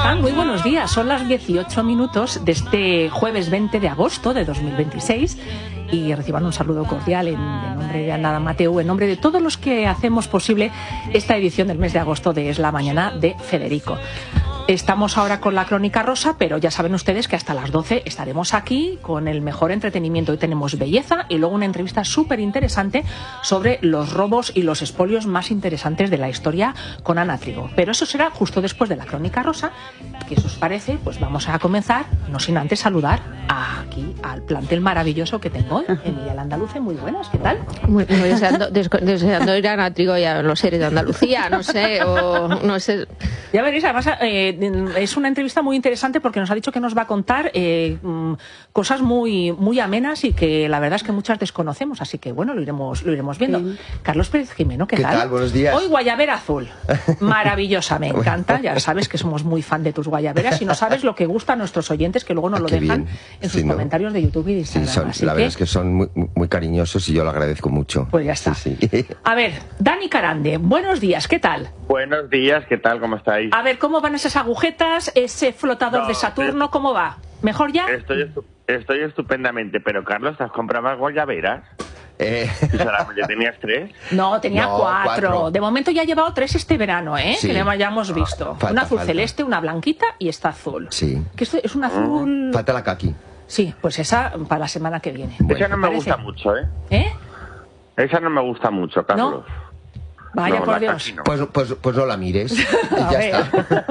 están? Muy buenos días. Son las 18 minutos de este jueves 20 de agosto de 2026 y reciban un saludo cordial en nombre de Ana Mateu, en nombre de todos los que hacemos posible esta edición del mes de agosto de Es la Mañana de Federico. Estamos ahora con la Crónica Rosa, pero ya saben ustedes que hasta las 12 estaremos aquí con el mejor entretenimiento. Hoy tenemos belleza y luego una entrevista súper interesante sobre los robos y los expolios más interesantes de la historia con Ana Trigo. Pero eso será justo después de la Crónica Rosa, que si os parece, pues vamos a comenzar, no sin antes saludar aquí al plantel maravilloso que tengo hoy, Emilia Andaluce. Muy buenas, ¿qué tal? Muy deseando ir a Ana Trigo y a los series de Andalucía, no sé. Ya veréis, además es una entrevista muy interesante porque nos ha dicho que nos va a contar cosas muy amenas y que la verdad es que muchas desconocemos, así que bueno, lo iremos viendo. Sí. Carlos Pérez Jimeno, ¿qué tal? Buenos días. Hoy guayabera azul, maravillosa, me encanta, ya sabes que somos muy fan de tus guayaberas y no sabes lo que gusta a nuestros oyentes que luego nos lo dejan en sus comentarios de YouTube y de Instagram. Sí, la verdad es que son muy cariñosos y yo lo agradezco mucho. Pues ya está. Sí. A ver, Dani Carande, buenos días, ¿qué tal? Buenos días, ¿qué tal? ¿Cómo estáis? A ver, ¿cómo van esas agujetas, ese flotador de Saturno, cómo va? ¿Mejor ya? Estoy estupendamente, pero Carlos, ¿te has comprado más guayaberas? ¿Solamente tenías 3? No, tenía 4. De momento ya he llevado 3 este verano, Sí. Que ya hemos visto. Una azul celeste, una blanquita y esta azul. Sí. Que esto es una azul... Falta la kaki. Sí, pues esa para la semana que viene. Bueno, esa no me gusta mucho, ¿eh? Esa no me gusta mucho, Carlos. ¿No? Vaya, por Dios. No. Pues no la mires. Ya está.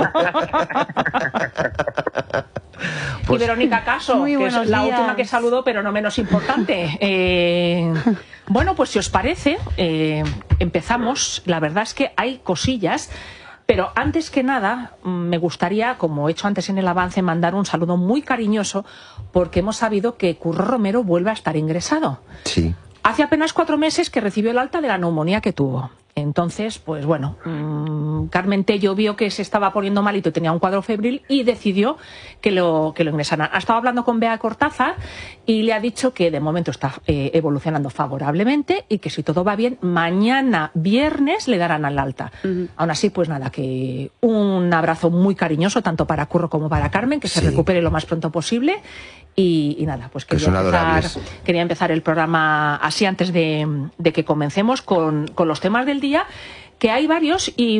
Y Verónica Caso, que es la última que saludó, pero no menos importante. Bueno, pues si os parece, empezamos. La verdad es que hay cosillas. Pero antes que nada, me gustaría, como he hecho antes en el avance, mandar un saludo muy cariñoso porque hemos sabido que Curro Romero vuelve a estar ingresado. Sí. Hace apenas 4 meses que recibió el alta de la neumonía que tuvo. Entonces, pues bueno, Carmen Tello vio que se estaba poniendo malito y tenía un cuadro febril y decidió que lo ingresaran. Ha estado hablando con Bea Cortázar y le ha dicho que de momento está evolucionando favorablemente y que si todo va bien, mañana viernes le darán al alta. Aún así, pues nada, que un abrazo muy cariñoso tanto para Curro como para Carmen, que se recupere lo más pronto posible. Y nada, pues quería empezar el programa así antes de que comencemos con los temas del día, que hay varios y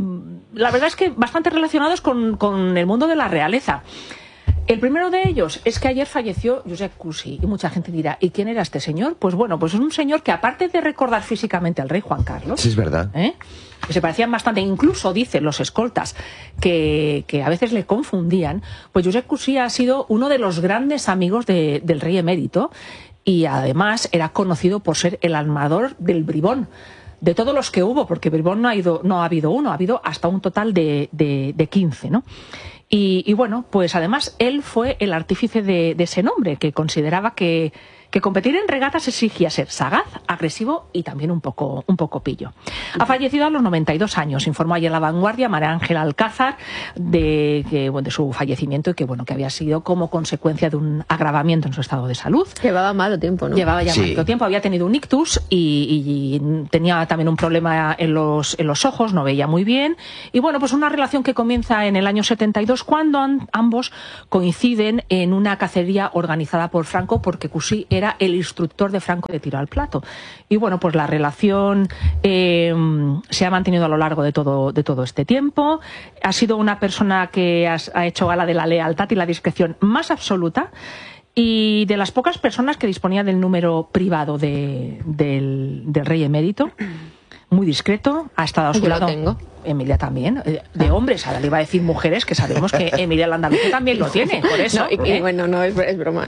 la verdad es que bastante relacionados con el mundo de la realeza. El primero de ellos es que ayer falleció Josep Cusi y mucha gente dirá, ¿y quién era este señor? Pues bueno, pues es un señor que aparte de recordar físicamente al rey Juan Carlos... Sí, es verdad. Que se parecían bastante, incluso dicen los escoltas que a veces le confundían, pues Josep Cusi ha sido uno de los grandes amigos del rey emérito y además era conocido por ser el armador del bribón. De todos los que hubo, porque bribón no ha habido uno, ha habido hasta un total de 15, ¿no? Y bueno, pues además él fue el artífice de ese nombre, que consideraba que competir en regatas exigía ser sagaz, agresivo y también un poco pillo. Ha fallecido a los 92 años, informó ayer La Vanguardia María Ángela Alcázar de su fallecimiento y que había sido como consecuencia de un agravamiento en su estado de salud. Llevaba malo tiempo, ¿no? Llevaba ya mucho tiempo, había tenido un ictus y tenía también un problema en los ojos, no veía muy bien. Y bueno, pues una relación que comienza en el año 72 cuando ambos coinciden en una cacería organizada por Franco porque Cusi era el instructor de Franco de tiro al plato. Y bueno, pues la relación se ha mantenido a lo largo de todo este tiempo. Ha sido una persona que ha hecho gala de la lealtad y la discreción más absoluta y de las pocas personas que disponía del número privado del rey emérito. Muy discreto, ha estado a su lado. Yo lo tengo. Emilia también, de hombres, ahora le iba a decir mujeres, que sabemos que Emilia Andaluce también lo tiene, por eso. Bueno, no, es broma.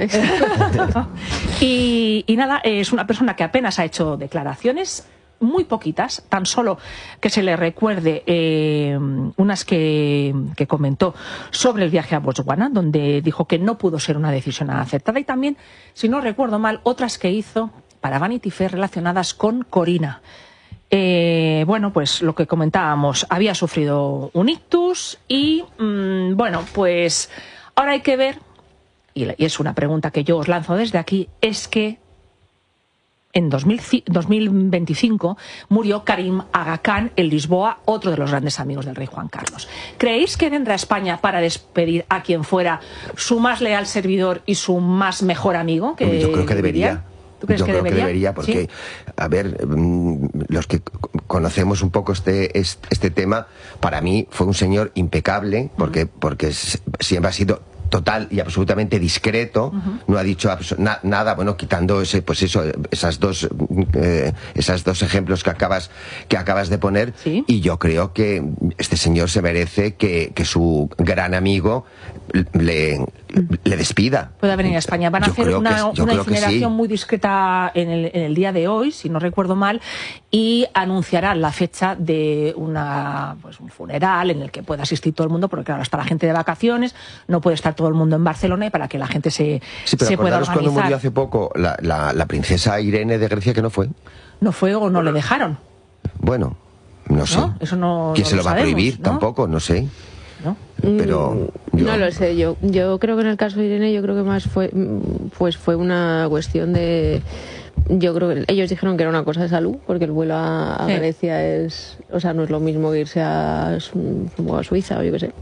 Y nada, es una persona que apenas ha hecho declaraciones, muy poquitas, tan solo que se le recuerde unas que comentó sobre el viaje a Botswana, donde dijo que no pudo ser una decisión acertada, y también, si no recuerdo mal, otras que hizo para Vanity Fair relacionadas con Corina. Bueno, pues lo que comentábamos, había sufrido un ictus y bueno, pues ahora hay que ver, y es una pregunta que yo os lanzo desde aquí, es que en 2025 murió Karim Aga Khan en Lisboa, otro de los grandes amigos del rey Juan Carlos. ¿Creéis que vendrá a España para despedir a quien fuera su más leal servidor y su más mejor amigo? Yo creo que debería. ¿Tú crees que debería? Porque, ¿sí? A ver, los que conocemos un poco este tema, para mí fue un señor impecable, porque siempre ha sido total y absolutamente discreto, no ha dicho nada, bueno, quitando esos dos ejemplos que acabas de poner, ¿sí? Y yo creo que este señor se merece que su gran amigo le despida. Puede venir a España. Van a hacer una incineración muy discreta en el día de hoy, si no recuerdo mal, y anunciarán la fecha de un funeral en el que pueda asistir todo el mundo, porque claro, está la gente de vacaciones, no puede estar todo el mundo en Barcelona, y para que la gente se pueda organizar. Cuando murió hace poco la princesa Irene de Grecia, que no fue. ¿No fue o no le dejaron? Bueno, no sé. Eso no. ¿Quién se lo va a prohibir? ¿No? Tampoco, no sé. ¿No? Pero no lo sé. Yo creo que en el caso de Irene, yo creo que más fue una cuestión de. Yo creo que ellos dijeron que era una cosa de salud, porque el vuelo a Grecia no es lo mismo que irse a Suiza o yo qué sé.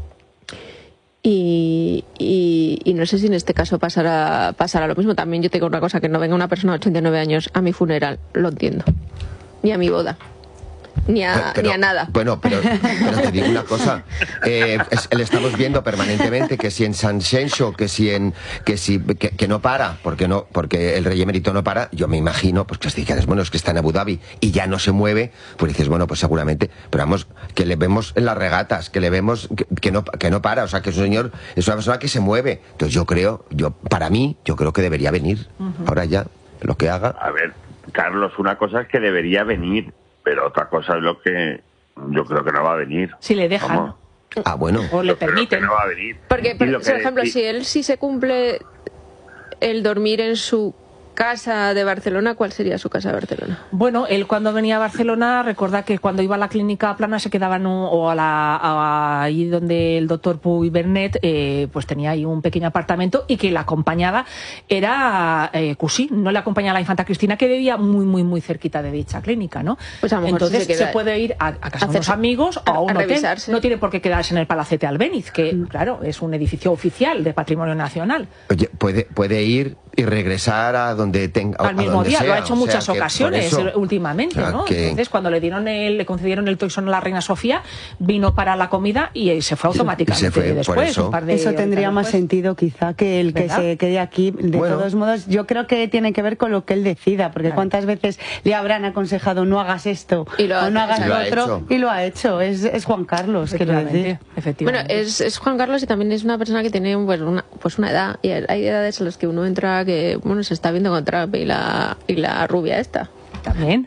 Y no sé si en este caso pasará lo mismo. También yo tengo una cosa, que no venga una persona de 89 años a mi funeral, lo entiendo. Ni a mi boda. Ni a nada. Bueno, pero te digo una cosa, le estamos viendo permanentemente que si en San Xenxo, que no para, porque el rey emérito no para. Yo me imagino, pues que dices, bueno, es que está en Abu Dhabi y ya no se mueve, pues dices, bueno, pues seguramente, pero vamos, que le vemos en las regatas, que le vemos que no para, o sea, que es una persona que se mueve. Entonces yo creo que debería venir. Ahora ya, lo que haga. A ver, Carlos, una cosa es que debería venir, pero otra cosa es lo que yo creo que no va a venir. Si le dejan. Vamos. Ah, bueno. O le permiten. Que no va a venir. Porque, por ejemplo, si él sí se cumple el dormir en su casa de Barcelona, ¿cuál sería su casa de Barcelona? Bueno, él cuando venía a Barcelona, recuerda que cuando iba a la clínica Plana se quedaba ahí donde el doctor Puy Bernet, pues tenía ahí un pequeño apartamento, y que la acompañada era Cusí, no le acompañaba la infanta Cristina, que vivía muy, muy, muy cerquita de dicha clínica, ¿no? Pues a lo mejor entonces se puede ir a casa de unos amigos o a un hotel. Revisarse. No tiene por qué quedarse en el Palacete Albéniz, que claro, es un edificio oficial de Patrimonio Nacional. Oye, puede ir y regresar a donde tenga al mismo día, sea. Lo ha hecho muchas ocasiones últimamente, ¿no? Que... Entonces, cuando le concedieron el toisón a la reina Sofía, vino para la comida y se fue automáticamente. Se fue, después, eso tendría más sentido quizá que el que se quede aquí. De todos modos, yo creo que tiene que ver con lo que él decida, porque cuántas veces le habrán aconsejado no hagas esto o no hagas lo otro, y lo ha hecho. Es Juan Carlos, quiero decir. Efectivamente. Bueno, es Juan Carlos, y también es una persona que tiene una edad, y hay edades en las que uno entra que se está viendo con Trump y la rubia esta. También.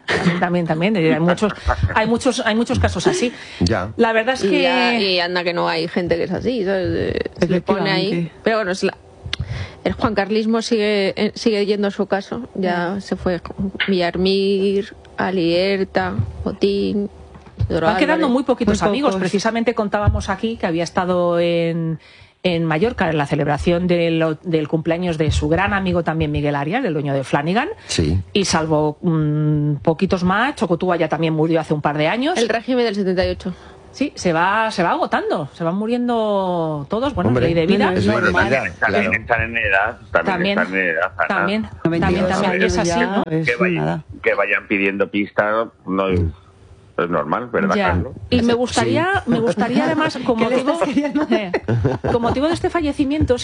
Hay muchos casos así. Ya. La verdad es que... Y anda que no hay gente que es así, ¿sabes? Se le pone ahí. Pero bueno, el juancarlismo sigue yendo a su caso. Ya se fue Villarmir, Alierta, Botín... Van quedando muy poquitos amigos. Precisamente contábamos aquí que había estado en Mallorca en la celebración del cumpleaños de su gran amigo también Miguel Arias, el dueño de Flanagan. Sí. Y salvo poquitos más, Chocotúa ya también murió hace un par de años. El régimen del 78. Sí, se va agotando, se van muriendo todos. Bueno, hombre, ley de vida. Es ley de vida, claro. Están en edad, también están en edad. También es así, ¿no? Que vayan pidiendo pistas, no es normal, ¿verdad, Carlos? Y me gustaría además, con motivo de este fallecimiento,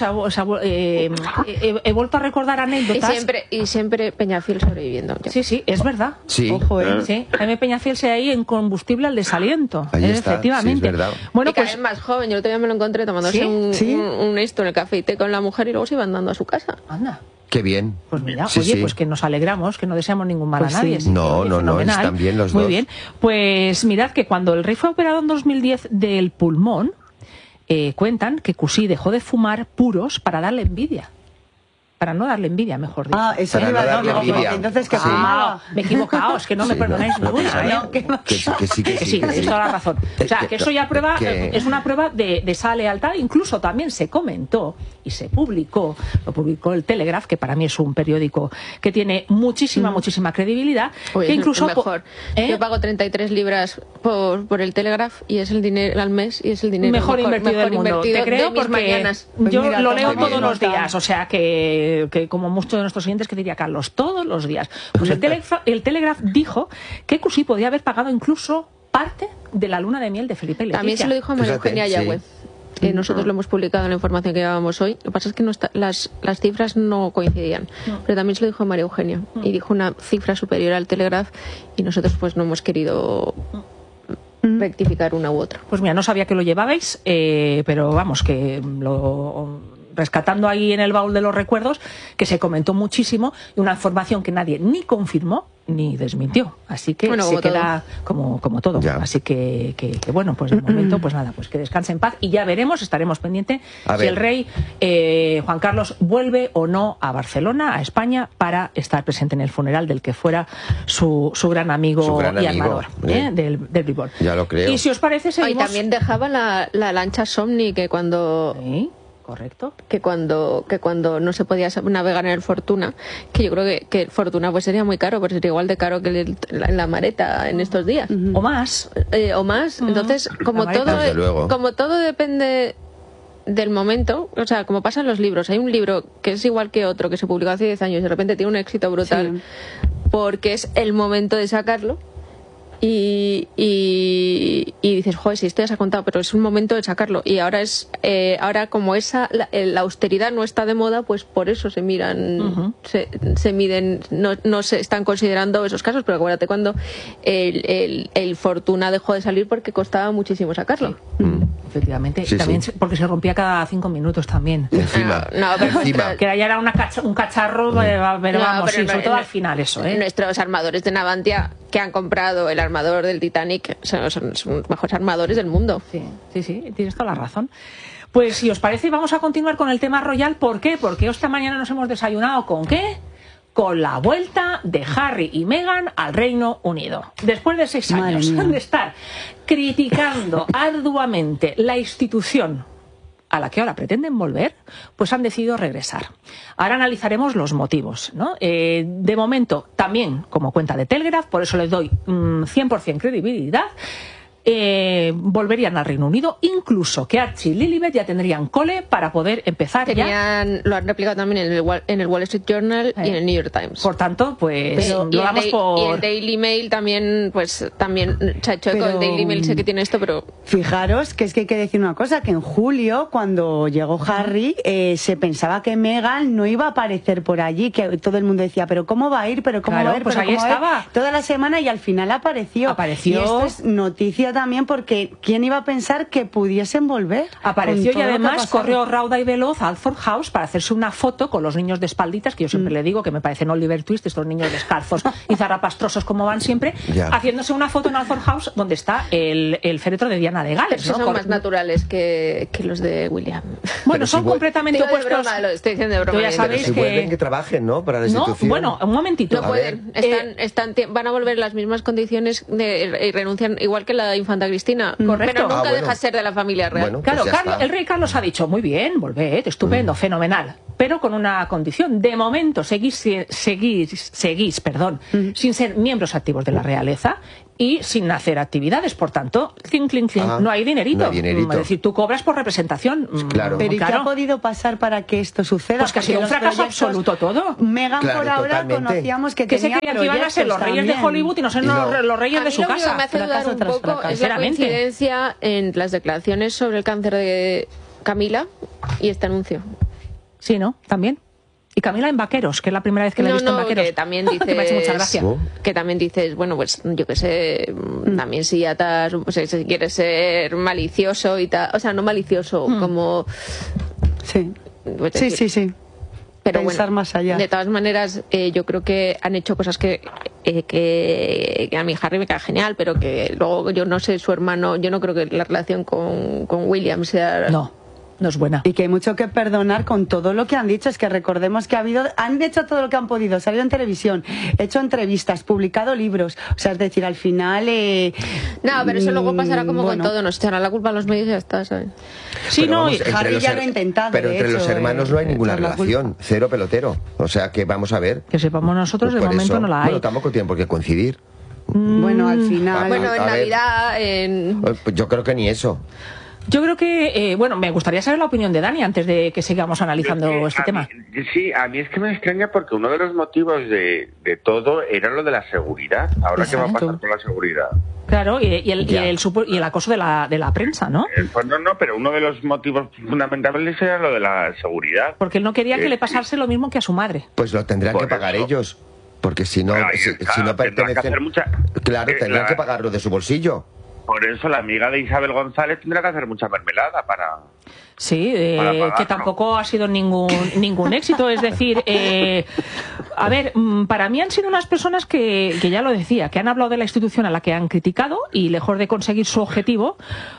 he vuelto a recordar anécdotas. Y siempre Peñafiel sobreviviendo. Sí, es verdad. Sí. Ojo, sí. Jaime Peñafiel se ahí en combustible al desaliento. Ahí está, efectivamente. Sí, es verdad. Bueno, y cada vez más joven. Yo el otro día me lo encontré tomándose un esto en el café y té con la mujer, y luego se iban dando a su casa. Anda. Qué bien. Pues mira, pues que nos alegramos, que no deseamos ningún mal a nadie. No, están bien los dos. Muy bien. Pues mirad que cuando el rey fue operado en 2010 del pulmón, cuentan que Cusí dejó de fumar puros para darle envidia. para no darle envidia, mejor dicho. Eso para iba no darle envidia. Entonces, ¿qué me he equivocado, es que no me perdonáis ninguna. Que sí, tienes toda la razón. O sea, que eso ya es una prueba de esa lealtad. Incluso también se comentó y se publicó, lo publicó el Telegraph, que para mí es un periódico que tiene muchísima credibilidad. Oye, que incluso mejor. Yo pago 33 libras por el Telegraph y es el dinero al mes y es el dinero mejor invertido del mundo. Te creo, porque mañanas. Yo lo leo todos los días, o sea que como muchos de nuestros oyentes, que diría Carlos, todos los días. Pues el Telegraph dijo que Cusí podía haber pagado incluso parte de la luna de miel de Felipe y Leticia. También se lo dijo a María Eugenia Yagüe. Nosotros lo hemos publicado en la información que llevábamos hoy. Lo que pasa es que las cifras no coincidían. Pero también se lo dijo a María Eugenia. Y dijo una cifra superior al Telegraph y nosotros pues no hemos querido rectificar una u otra. Pues mira, no sabía que lo llevabais, pero vamos, que rescatando ahí en el baúl de los recuerdos, que se comentó muchísimo, y una información que nadie ni confirmó ni desmintió. Así que se queda como todo. Ya. Así que bueno, pues de momento, pues nada, pues que descanse en paz y ya veremos, estaremos pendientes si el rey Juan Carlos vuelve o no a Barcelona, a España, para estar presente en el funeral del que fuera su gran amigo y armador del Bribón. Ya lo creo. Y si os parece, seguimos... Y también dejaba la lancha Somni, que cuando... ¿Sí? Correcto. Que cuando no se podía navegar en el Fortuna, que yo creo que el Fortuna pues sería muy caro, pero sería igual de caro que la Mareta en estos días. O más. Entonces, como todo depende del momento, o sea, como pasa en los libros, hay un libro que es igual que otro, que se publicó hace 10 años y de repente tiene un éxito brutal, porque es el momento de sacarlo. Y dices, joder, si esto ya se ha contado, pero es un momento de sacarlo. Y ahora como la austeridad no está de moda, pues por eso se miran, se miden, no se están considerando esos casos. Pero acuérdate cuando el Fortuna dejó de salir porque costaba muchísimo sacarlo. Efectivamente, también porque se rompía cada 5 minutos también. Encima. Que ya era un cacharro, pero vamos, sobre todo al final eso. Nuestros armadores de Navantia, que han comprado el armador del Titanic, son los mejores armadores del mundo. Sí, tienes toda la razón. Pues si os parece, vamos a continuar con el tema royal. ¿Por qué? Porque esta mañana nos hemos desayunado ¿con qué? Con la vuelta de Harry y Meghan al Reino Unido. Después de 6 años de estar criticando arduamente la institución a la que ahora pretenden volver, pues han decidido regresar. Ahora analizaremos los motivos, ¿no? De momento, también como cuenta de Telegraph, por eso les doy 100% credibilidad, volverían al Reino Unido, incluso que Archie y Lilibet ya tendrían cole para poder empezar. Lo han replicado también en el Wall Street Journal y en el New York Times. Por tanto, pues y el Daily Mail también, pues también se ha hecho eco. El Daily Mail sé que tiene esto, pero fijaros que es que hay que decir una cosa, que en julio, cuando llegó Harry, se pensaba que Meghan no iba a aparecer por allí, que todo el mundo decía, pero ¿cómo va a ir? Pero ¿cómo va a ir? Pues ahí estaba toda la semana, y al final apareció. Y esto es noticia también, porque ¿quién iba a pensar que pudiesen volver? Apareció, y además corrió rauda y veloz a Alford House para hacerse una foto con los niños de espalditas, que yo siempre le digo que me parecen Oliver Twist, estos niños descalzos y zarrapastrosos como van siempre, haciéndose una foto en Alford House donde está el féretro de Diana de Gales. ¿no? Son más naturales que los de William. Bueno, son completamente opuestos. Lo estoy diciendo de broma. Ya sabéis que vuelven, que trabajen, ¿no? Para la institución. Bueno, un momentito. No pueden. Van a volver en las mismas condiciones y renuncian, igual que la infanta Cristina. Correcto. Pero nunca deja de ser de la familia real. Bueno, claro, pues el rey Carlos ha dicho, muy bien, volved, estupendo, fenomenal, pero con una condición. De momento seguís, sin ser miembros activos de la realeza y sin hacer actividades, por tanto, no hay dinerito. No hay dinerito. Es decir, tú cobras por representación. Claro. Pero ¿y qué ha podido pasar para que esto suceda? Pues que ha sido un fracaso absoluto todo. Meghan, por ahora, conocíamos que tenía se creían que iban a ser los reyes de Hollywood y no ser los reyes de su casa. Lo que me hace dudar un poco es la coincidencia en las declaraciones sobre el cáncer de Camila y este anuncio. Sí, ¿no? También. Y Camila en Vaqueros, que es la primera vez que la he visto en Vaqueros. Que también dices, me ha hecho mucha gracia. Que también dices, bueno, pues yo qué sé, también si atas, si quieres ser malicioso y tal, o sea, no malicioso, como... Sí, pues sí. Pero pensar bueno, más allá. De todas maneras, yo creo que han hecho cosas que a mí Harry me cae genial, pero que luego yo no sé su hermano, yo no creo que la relación con William sea... No. No es buena. Y que hay mucho que perdonar con todo lo que han dicho. Es que recordemos que han hecho todo lo que han podido, salido en televisión, hecho entrevistas, publicado libros. O sea, es decir, al final... no, pero eso luego pasará como con todo, nos echará la culpa a los medios y ya está, ¿sabes? Sí, pero no, vamos, Harry ya lo ha intentado. Pero entre los hermanos no hay ninguna relación, cero pelotero. O sea, que vamos a ver. Que sepamos nosotros, Pues de momento eso, no la hay. Bueno, tampoco tienen por qué coincidir. Bueno, al final... Bueno, en Navidad... Pues yo creo que ni eso. Yo creo que, bueno, me gustaría saber la opinión de Dani antes de que sigamos analizando este tema. Sí, a mí es que me extraña porque uno de los motivos de todo era lo de la seguridad. Ahora, ¿qué va a pasar con la seguridad? Claro, y el acoso de la prensa, ¿no? Pues no, pero uno de los motivos fundamentales era lo de la seguridad. Porque él no quería que le pasase lo mismo que a su madre. Pues lo tendrán que pagar ellos. Porque si no, si no pertenecen... Claro, tendrán que pagarlo de su bolsillo. Por eso la amiga de Isabel González tendrá que hacer mucha mermelada para... Sí, que tampoco ha sido ningún éxito. Es decir, a ver, para mí han sido unas personas que ya lo decía, que han hablado de la institución a la que han criticado y lejos de conseguir su objetivo,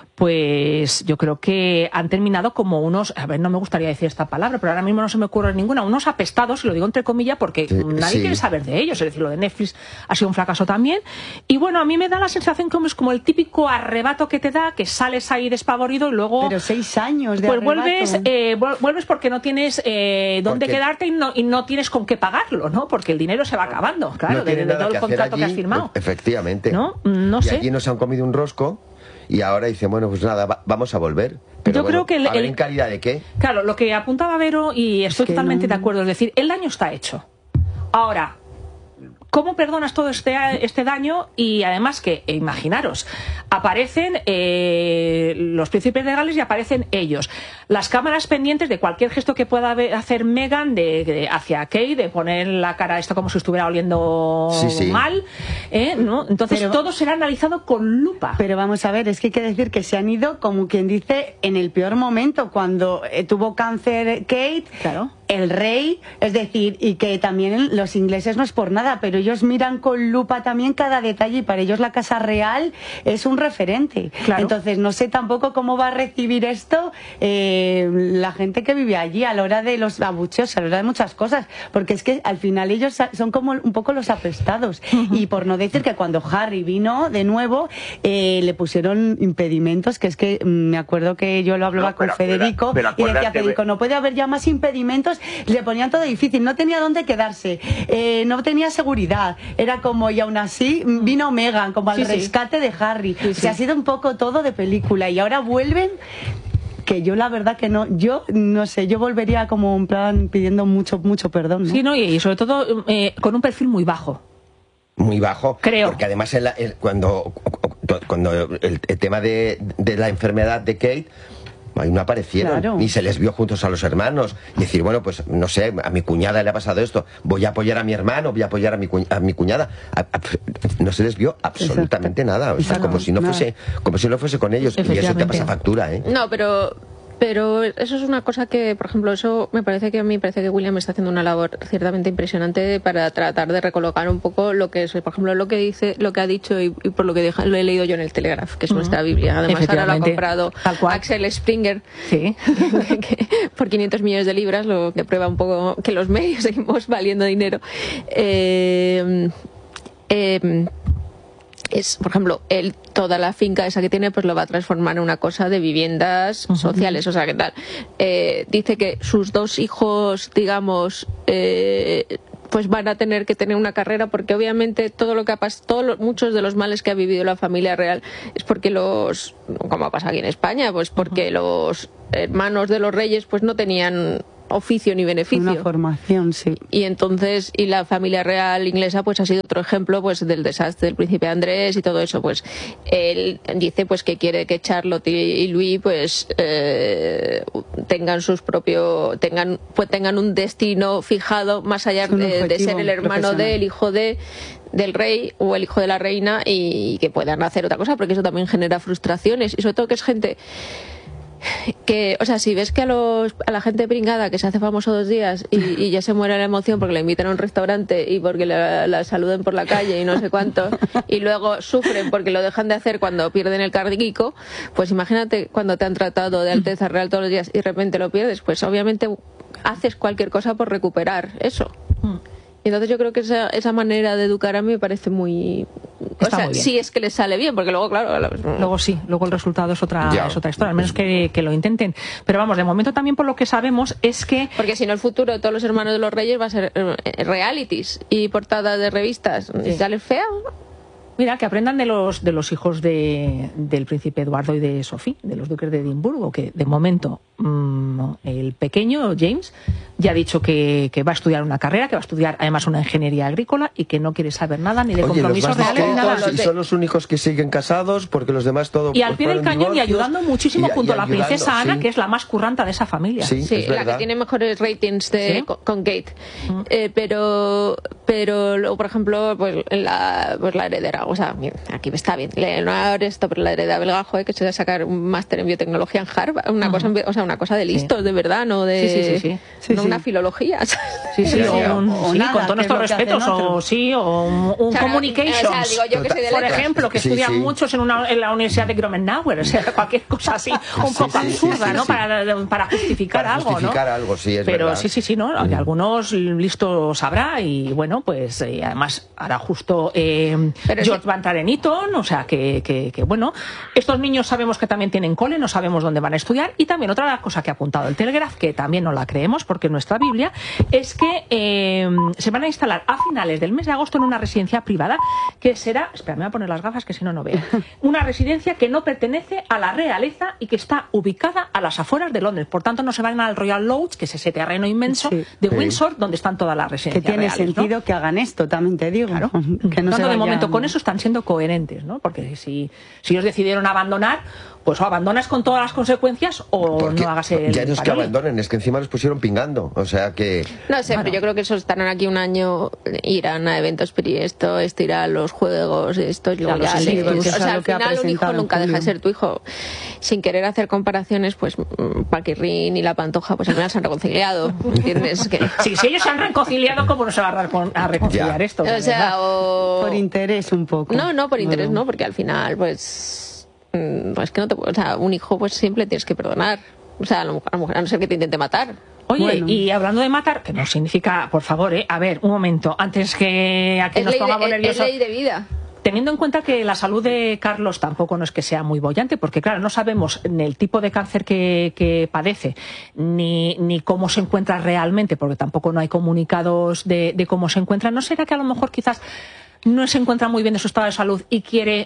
pues yo creo que han terminado como unos, a ver, no me gustaría decir esta palabra, pero ahora mismo no se me ocurre ninguna, unos apestados, y lo digo entre comillas porque nadie quiere saber de ellos. Es decir, lo de Netflix ha sido un fracaso también. Y bueno, a mí me da la sensación que es como el típico arrebato que te da, que sales ahí despavorido y luego... Pero 6 años de pues vuelves porque no tienes dónde quedarte y no tienes con qué pagarlo, ¿no? Porque el dinero se va acabando, claro, no de todo el contrato allí, que has firmado. Efectivamente. No sé. Y allí nos han comido un rosco y ahora dicen, bueno, pues nada, vamos a volver. Pero yo creo que a ver, ¿en calidad de qué? Claro, lo que apuntaba Vero, y estoy totalmente de acuerdo, es decir, el daño está hecho. Ahora, ¿cómo perdonas todo este daño? Y además que, imaginaros, aparecen los príncipes legales y aparecen ellos. Las cámaras pendientes de cualquier gesto que pueda hacer Meghan hacia Kate, de poner la cara esto como si estuviera oliendo mal, ¿no? Entonces todo será analizado con lupa. Pero vamos a ver, es que hay que decir que se han ido, como quien dice, en el peor momento, cuando tuvo cáncer Kate, claro, el rey, es decir, y que también los ingleses no es por nada, pero ellos miran con lupa también cada detalle y para ellos la Casa Real es un referente. Claro. Entonces no sé tampoco cómo va a recibir esto la gente que vive allí a la hora de los abucheos, a la hora de muchas cosas, porque es que al final ellos son como un poco los apestados. Y por no decir que cuando Harry vino de nuevo le pusieron impedimentos, que es que me acuerdo que yo lo hablaba con Federico y decía Federico, no puede haber ya más impedimentos, le ponían todo difícil, no tenía dónde quedarse, no tenía seguridad, era como, y aún así vino Meghan como al rescate de Harry. O sea, ha sido un poco todo de película y ahora vuelven, que yo la verdad que yo no sé, yo volvería como en plan pidiendo mucho perdón, ¿no? Sí, no, y sobre todo con un perfil muy bajo. Muy bajo, creo. Porque además cuando el tema de la enfermedad de Kate, ahí no aparecieron, ni se les vio juntos a los hermanos. Y decir, bueno, pues no sé, a mi cuñada le ha pasado esto, voy a apoyar a mi hermano, voy a apoyar a mi cuñada. No se les vio absolutamente nada, o sea, como si no fuese con ellos. Y eso te pasa factura, ¿eh? No, pero eso es una cosa que, por ejemplo, eso me parece que William está haciendo una labor ciertamente impresionante para tratar de recolocar un poco lo que es, por ejemplo, lo que ha dicho y por lo que lo he leído yo en el Telegraph, que es nuestra Biblia. Además, ahora lo ha comprado Axel Springer por 500 millones de libras, lo que prueba un poco que los medios seguimos valiendo dinero. Por ejemplo, toda la finca esa que tiene, pues lo va a transformar en una cosa de viviendas sociales, o sea, ¿qué tal? Dice que sus 2 hijos, digamos, pues van a tener que tener una carrera, porque obviamente todo lo que ha pasado, muchos de los males que ha vivido la familia real es porque como ha pasado aquí en España, pues porque los hermanos de los reyes pues no tenían oficio ni beneficio. Una formación, sí. Y entonces, y la familia real inglesa pues ha sido otro ejemplo pues del desastre del príncipe Andrés y todo eso. Pues él dice pues que quiere que Charlotte y Louis pues tengan un destino fijado más allá de ser el hermano del hijo del rey o el hijo de la reina, y que puedan hacer otra cosa, porque eso también genera frustraciones, y sobre todo que es gente que, o sea, si ves que a la gente pringada que se hace famoso 2 días y ya se muere la emoción porque le invitan a un restaurante y porque la saluden por la calle y no sé cuánto, y luego sufren porque lo dejan de hacer cuando pierden el cardiquico, pues imagínate cuando te han tratado de Alteza Real todos los días y de repente lo pierdes, pues obviamente haces cualquier cosa por recuperar eso. Entonces yo creo que esa manera de educar a mí me parece muy... Está muy bien. Sí es que les sale bien, porque luego, claro... Luego el resultado es otra historia, al menos que lo intenten. Pero vamos, de momento también por lo que sabemos es que... Porque si no, el futuro de todos los hermanos de los reyes va a ser realities y portadas de revistas. ¿Y sales fea? Mira, que aprendan de los hijos del príncipe Eduardo y de Sofía, de los duques de Edimburgo, que de momento el pequeño James ya ha dicho que va a estudiar una carrera, que va a estudiar además una ingeniería agrícola y que no quiere saber nada ni de compromisos reales ni nada. Y son los únicos que siguen casados porque los demás todo... Y al pie del cañón y ayudando muchísimo junto a la princesa Ana, que es la más curranta de esa familia. Sí, la que tiene mejores ratings con Kate. Pero luego, por ejemplo, pues la heredera, o sea, aquí está bien, no ahora esto, pero la heredera belga, que se va a sacar un máster en biotecnología en Harvard, una cosa de listos, de verdad, no de una filología. Con todos nuestros respetos, o un communications, digo yo que soy de por ejemplo, que estudian muchos en la Universidad de Grommenauer, o sea, cualquier cosa así, un poco absurda, ¿no? Para justificar algo, ¿no? Algo, sí, es pero verdad. ¿no? Que algunos listos habrá y bueno, pues además hará justo George va a entrar en Eton, o sea que bueno, estos niños sabemos que también tienen cole, no sabemos dónde van a estudiar. Y también otra cosa que ha apuntado el Telegraph, que también no la creemos porque en nuestra Biblia, es que se van a instalar a finales del mes de agosto en una residencia privada que será, espera, me voy a poner las gafas que si no veo, una residencia que no pertenece a la realeza y que está ubicada a las afueras de Londres, por tanto no se van al Royal Lodge, que es ese terreno inmenso de Windsor donde están todas las residencias que tiene reales, sentido, ¿no? Que hagan esto, también te digo, claro. Que no de momento con eso están siendo coherentes, ¿no? Porque si ellos decidieron abandonar, pues o abandonas con todas las consecuencias o porque no hagas el ya no es que abandonen, es que encima los pusieron pingando, o sea que... No sé, pero yo creo que esos estarán aquí un año, irán a eventos, esto irá a los juegos, esto, luego ya... o sea, al final un hijo nunca deja de ser tu hijo. Sin querer hacer comparaciones, pues Paquirrín y La Pantoja, pues al final se han reconciliado, ¿entiendes? Sí, si ellos se han reconciliado, ¿cómo no se va a reconciliar esto? O sea, por interés un poco. No, por interés no, porque al final, pues que no te, o sea, un hijo pues siempre tienes que perdonar, o sea, a lo mejor a no ser que te intente matar. Oye, y hablando de matar, que no significa, por favor, a ver, un momento, antes que aquí nos pongamos nerviosos. Es ley de vida. Teniendo en cuenta que la salud de Carlos tampoco no es que sea muy boyante, porque claro, no sabemos ni el tipo de cáncer que padece, ni cómo se encuentra realmente, porque tampoco no hay comunicados de cómo se encuentra. ¿No será que a lo mejor quizás no se encuentra muy bien de su estado de salud y quiere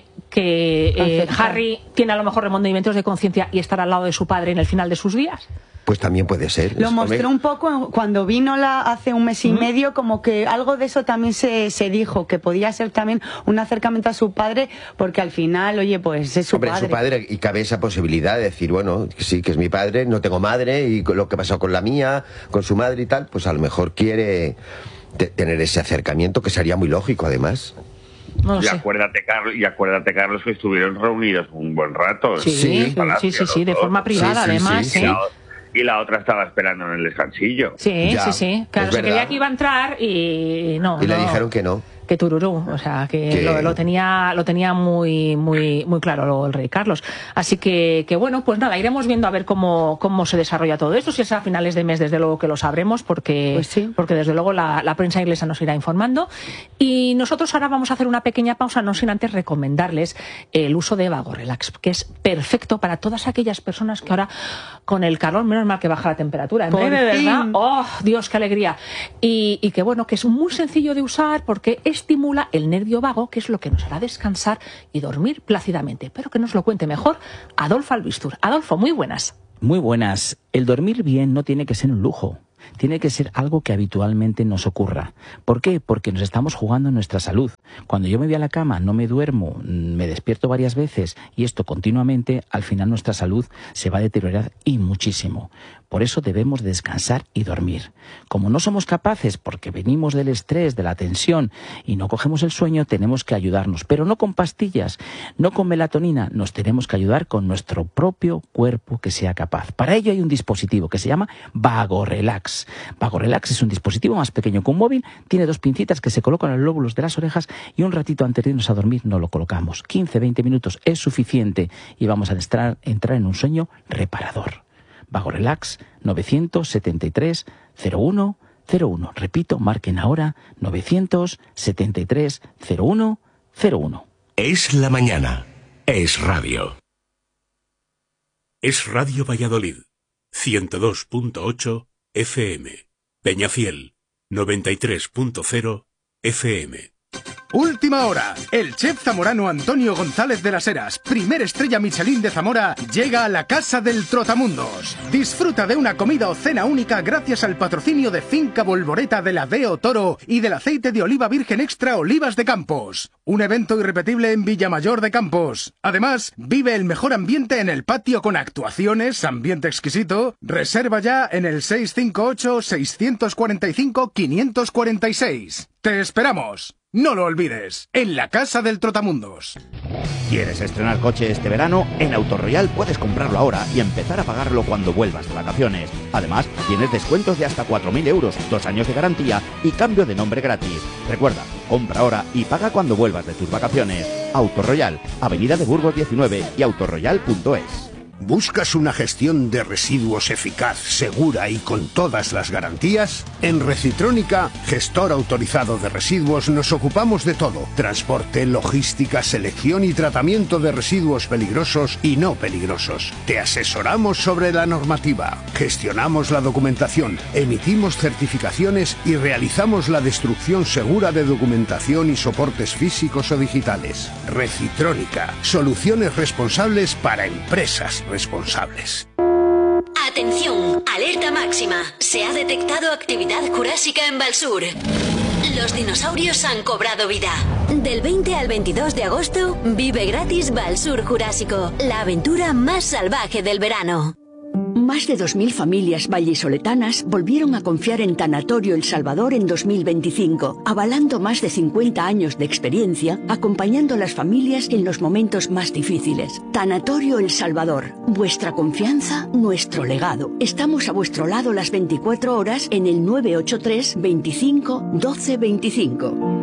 que Harry tiene a lo mejor remordimientos de conciencia y estar al lado de su padre en el final de sus días? Pues también puede ser. Lo mostró un poco cuando vino hace un mes y medio, como que algo de eso también se dijo, que podía ser también un acercamiento a su padre, porque al final, oye, pues es su padre. Su padre, y cabe esa posibilidad de decir, bueno, sí, que es mi padre, no tengo madre, y lo que pasó con la mía, con su madre y tal, pues a lo mejor quiere tener ese acercamiento, que sería muy lógico, además. No y, acuérdate, Carlos, que estuvieron reunidos un buen rato. Sí, de forma privada, además. Y la otra estaba esperando en el descansillo. Sí. Claro, se creía que iba a entrar y no. Y le dijeron que no. Que tururú, o sea, que lo tenía muy claro el rey Carlos. Así que bueno, pues nada, iremos viendo a ver cómo se desarrolla todo esto. Si es a finales de mes, desde luego que lo sabremos, porque desde luego la prensa inglesa nos irá informando. Y nosotros ahora vamos a hacer una pequeña pausa, no sin antes recomendarles el uso de Vago Relax, que es perfecto para todas aquellas personas que ahora, con el calor, menos mal que baja la temperatura, en breve, ¿verdad? ¡Oh, Dios, qué alegría! Y que bueno, que es muy sencillo de usar porque estimula el nervio vago, que es lo que nos hará descansar y dormir plácidamente. Pero que nos lo cuente mejor Adolfo Albistur. Adolfo, muy buenas. Muy buenas. El dormir bien no tiene que ser un lujo. Tiene que ser algo que habitualmente nos ocurra. ¿Por qué? Porque nos estamos jugando nuestra salud. Cuando yo me voy a la cama, no me duermo, me despierto varias veces y esto continuamente, al final nuestra salud se va a deteriorar y muchísimo. Por eso debemos descansar y dormir. Como no somos capaces, porque venimos del estrés, de la tensión y no cogemos el sueño, tenemos que ayudarnos, pero no con pastillas, no con melatonina, nos tenemos que ayudar con nuestro propio cuerpo que sea capaz. Para ello hay un dispositivo que se llama VagoRelax. VagoRelax es un dispositivo más pequeño que un móvil, tiene 2 pincitas que se colocan en los lóbulos de las orejas y un ratito antes de irnos a dormir nos lo colocamos. 15-20 minutos es suficiente y vamos a entrar en un sueño reparador. VagoRelax 973 01 01. Repito, marquen ahora 973 01 01. Es la mañana. Es radio. Es Radio Valladolid. 102.8 FM. Peñafiel. 93.0 FM. Última hora. El chef zamorano Antonio González de las Heras, primer estrella Michelin de Zamora, llega a la Casa del Trotamundos. Disfruta de una comida o cena única gracias al patrocinio de Finca Volvoreta de la Deo Toro y del aceite de oliva virgen extra Olivas de Campos. Un evento irrepetible en Villamayor de Campos. Además, vive el mejor ambiente en el patio con actuaciones, ambiente exquisito. Reserva ya en el 658-645-546. ¡Te esperamos! No lo olvides, en la Casa del Trotamundos. ¿Quieres estrenar coche este verano? En Autorroyal puedes comprarlo ahora y empezar a pagarlo cuando vuelvas de vacaciones. Además, tienes descuentos de hasta 4.000 euros, 2 años de garantía y cambio de nombre gratis. Recuerda, compra ahora y paga cuando vuelvas de tus vacaciones. Autorroyal, Avenida de Burgos 19 y autorroyal.es. ¿Buscas una gestión de residuos eficaz, segura y con todas las garantías? En Recitrónica, gestor autorizado de residuos, nos ocupamos de todo: transporte, logística, selección y tratamiento de residuos peligrosos y no peligrosos. Te asesoramos sobre la normativa, gestionamos la documentación, emitimos certificaciones y realizamos la destrucción segura de documentación y soportes físicos o digitales. Recitrónica, soluciones responsables para empresas responsables. Atención, alerta máxima. Se ha detectado actividad jurásica en Valsur. Los dinosaurios han cobrado vida. Del 20 al 22 de agosto, vive gratis Valsur Jurásico, la aventura más salvaje del verano. Más de 2.000 familias vallisoletanas volvieron a confiar en Tanatorio El Salvador en 2025, avalando más de 50 años de experiencia, acompañando a las familias en los momentos más difíciles. Tanatorio El Salvador, vuestra confianza, nuestro legado. Estamos a vuestro lado las 24 horas en el 983 25 12 25.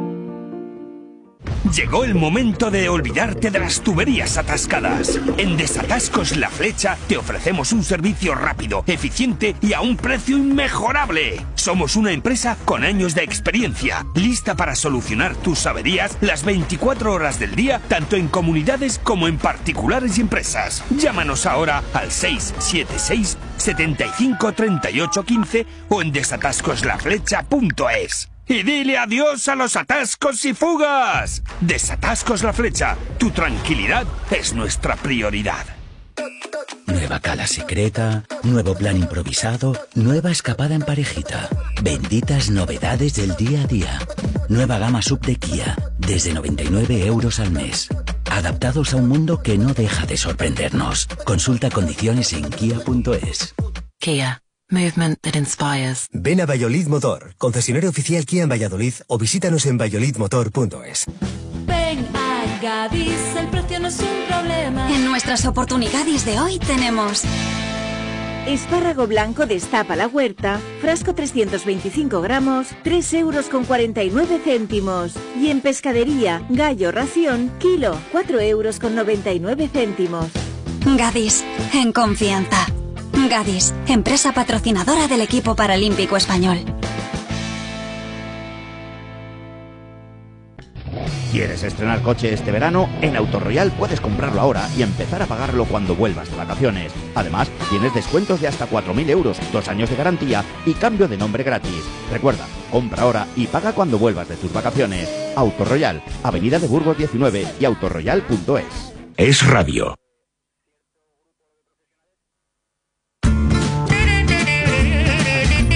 Llegó el momento de olvidarte de las tuberías atascadas. En Desatascos La Flecha te ofrecemos un servicio rápido, eficiente y a un precio inmejorable. Somos una empresa con años de experiencia, lista para solucionar tus averías las 24 horas del día, tanto en comunidades como en particulares y empresas. Llámanos ahora al 676 75 38 15 o en desatascoslaflecha.es. Y dile adiós a los atascos y fugas. Desatascos La Flecha. Tu tranquilidad es nuestra prioridad. Nueva cala secreta, nuevo plan improvisado, nueva escapada en parejita. Benditas novedades del día a día. Nueva gama sub de Kia, desde 99 euros al mes. Adaptados a un mundo que no deja de sorprendernos. Consulta condiciones en kia.es. Kia. Movement that inspires. Ven a Valladolid Motor, concesionario oficial Kia en Valladolid, o visítanos en valladolidmotor.es. Ven a Gadis, el precio no es un problema. En nuestras oportunidades de hoy tenemos espárrago blanco destapa la huerta, frasco 325 gramos, 3,49 €. Y en pescadería, gallo ración, kilo, 4,99 €. Gadis, en confianza. Gadis, empresa patrocinadora del equipo paralímpico español. ¿Quieres estrenar coche este verano? En Autorroyal puedes comprarlo ahora y empezar a pagarlo cuando vuelvas de vacaciones. Además, tienes descuentos de hasta 4.000 euros, 2 años de garantía y cambio de nombre gratis. Recuerda, compra ahora y paga cuando vuelvas de tus vacaciones. Autorroyal, Avenida de Burgos 19 y autorroyal.es. Es radio.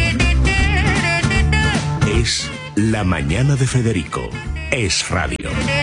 Es la mañana de Federico. Es radio.